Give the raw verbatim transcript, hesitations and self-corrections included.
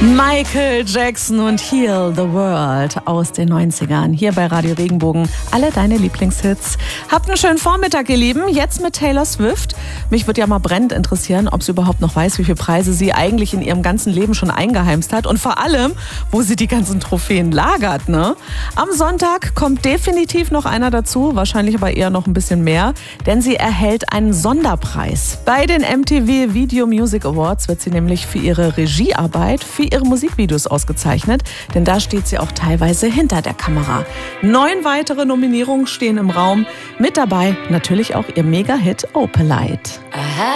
Michael Jackson und Heal the World aus den neunzigern. Hier bei Radio Regenbogen. Alle deine Lieblingshits. Habt einen schönen Vormittag, ihr Lieben. Jetzt mit Taylor Swift. Mich würde ja mal brennend interessieren, ob sie überhaupt noch weiß, wie viele Preise sie eigentlich in ihrem ganzen Leben schon eingeheimst hat. Und vor allem, wo sie die ganzen Trophäen lagert, ne? Am Sonntag kommt definitiv noch einer dazu. Wahrscheinlich aber eher noch ein bisschen mehr. Denn sie erhält einen Sonderpreis. Bei den M T V Video Music Awards wird sie nämlich für ihre Regiearbeit, für ihre Musikvideos ausgezeichnet, denn da steht sie auch teilweise hinter der Kamera. Neun weitere Nominierungen stehen im Raum. Mit dabei natürlich auch ihr Mega-Hit Opalite.